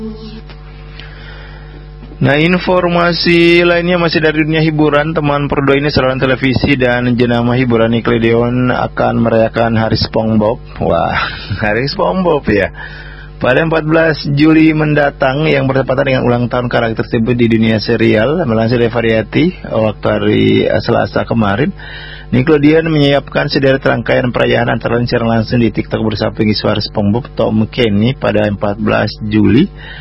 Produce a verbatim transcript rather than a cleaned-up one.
Nah, informasi lainnya masih dari dunia hiburan. Teman perdo ini saluran televisi dan jenama hiburan Nickelodeon akan merayakan Hari SpongeBob. Wah, Hari SpongeBob ya. Pada empat belas Juli mendatang yang bertepatan dengan ulang tahun karakter tersebut di dunia serial. Melansir dari Variety waktu hari Selasa kemarin, Nickelodeon menyiapkan sederet rangkaian perayaan antara lain siaran langsung di TikTok bersama pengisi suara SpongeBob Tom Kenny pada empat belas Juli